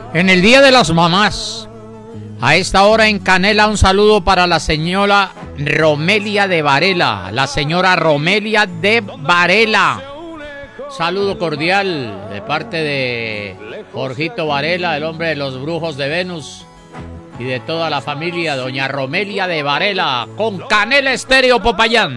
En el Día de las Mamás, a esta hora en Canela, un saludo para la señora Romelia de Varela. La señora Romelia de Varela. Saludo cordial de parte de Jorgito Varela, el hombre de los brujos de Venus, y de toda la familia, doña Romelia de Varela, con Canela Estéreo Popayán.